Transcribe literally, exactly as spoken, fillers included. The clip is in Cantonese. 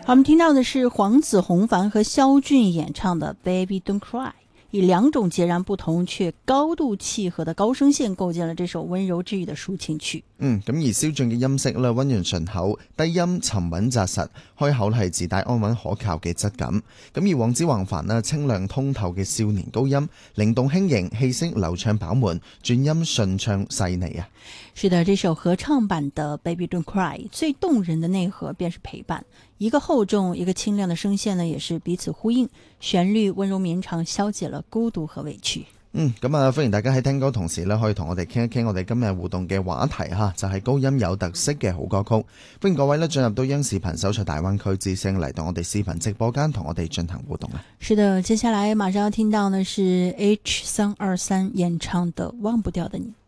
好，我们听到的是黄子弘凡和肖俊演唱的 Baby Don't Cry， 以兩種截然不同卻高度契合的高聲線構建了這首溫柔治癒的抒情曲。 嗯，咁而蕭俊嘅音色咧溫潤順口，低音沉穩紮實，開口係自帶安穩可靠嘅質感。咁而黃子弘凡咧清亮通透嘅少年高音，靈動輕盈，氣息流暢飽滿，轉音順暢細膩啊。 是的，這首合唱版的 Baby Don't Cry 最動人的內核便是陪伴，一個厚重一個清亮的聲線呢，也是彼此呼應，旋律溫柔綿長，消解了孤獨和委屈。 嗯，咁啊，歡迎大家喺聽歌同時咧，可以同我哋傾一傾我哋今日互動嘅話題哈，就係、是、高音有特色嘅好歌曲。歡迎各位咧進入到央視頻搜索大灣區之聲嚟到我哋視頻直播間同我哋進行互動啊。 是的，接下來馬上要聽到呢是 H 三二三演唱的《忘不掉的你》。